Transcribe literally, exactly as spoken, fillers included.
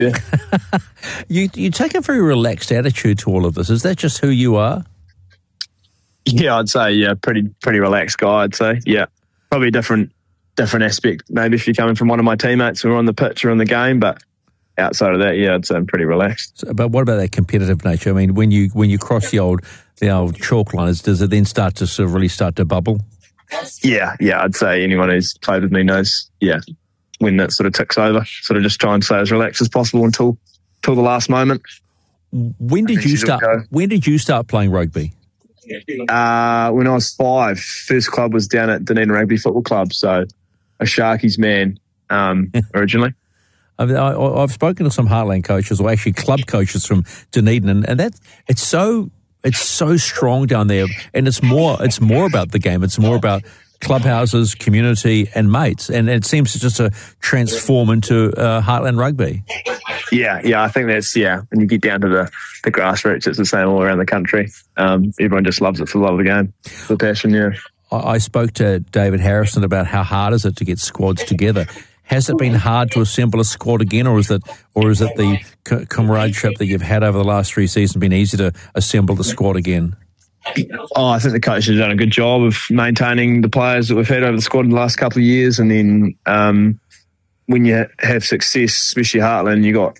Yeah. you you take a very relaxed attitude to all of this. Is that just who you are? Yeah, I'd say, yeah, pretty pretty relaxed guy, I'd say. Yeah. Probably a different, different aspect, maybe if you're coming from one of my teammates who are on the pitch or in the game, but outside of that, yeah, I'd say I'm pretty relaxed. So, but what about that competitive nature? I mean, when you when you cross the old the old chalk lines, does it then start to sort of really start to bubble? Yeah, yeah, I'd say anyone who's played with me knows, yeah, when that sort of ticks over, sort of just try and stay as relaxed as possible until, until the last moment. When did you start? When did you start playing rugby? Uh, when I was five, first club was down at Dunedin Rugby Football Club, so a Sharkies man um, originally. I've, I've spoken to some Heartland coaches, or actually club coaches from Dunedin, and, and that it's so it's so strong down there, and it's more it's more about the game. It's more about clubhouses, community, and mates, and it seems to just to transform into uh, Heartland Rugby. Yeah, yeah, I think that's, yeah, when you get down to the, the grassroots, it's the same all around the country. Um, everyone just loves it for the love of the game, for the passion, yeah. I, I spoke to David Harrison about how hard is it to get squads together. Has it been hard to assemble a squad again, or is it, or is it the c- comradeship that you've had over the last three seasons been easy to assemble the squad again? Oh, I think the coach has done a good job of maintaining the players that we've had over the squad in the last couple of years, and then um, when you have success, especially Heartland, you got